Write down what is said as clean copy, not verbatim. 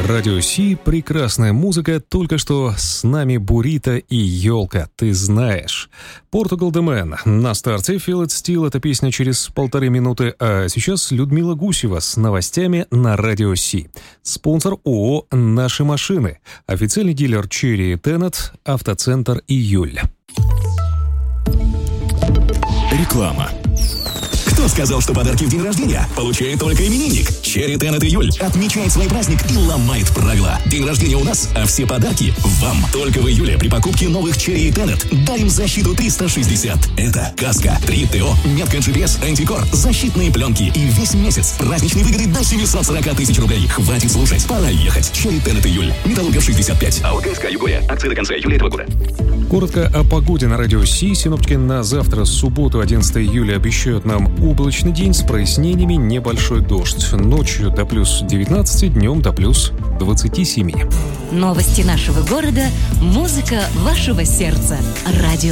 Радио Си, прекрасная музыка, только что с нами Бурито и Елка, ты знаешь. Portugal The Man на старте, Feel It Still, эта песня через 1,5 минуты, а сейчас Людмила Гусева с новостями на Радио Си. Спонсор ООО «Наши машины», официальный дилер Cherry Tenet, автоцентр «Июль». Реклама. Кто сказал, что подарки в день рождения получает только именинник? Cherry Tenet Июль отмечает свой праздник и ломает правила. День рождения у нас, а все подарки вам. Только в июле при покупке новых Cherry Tenet дарим защиту 360. Это каска, 3ТО, метка GPS, антикор, защитные пленки и весь месяц праздничные выгоды до 740 тысяч рублей. Хватит слушать, пора ехать. Cherry Tenet Июль. Металлургов 65. АО КСК Югория. Акции до конца июля этого года. Коротко о погоде на Радио Си. Синоптики на завтра, субботу, 11 июля, обещают нам облачный день с прояснениями, небольшой дождь. Ночью до плюс 19, днем до плюс 27. Новости нашего города, музыка вашего сердца. Радио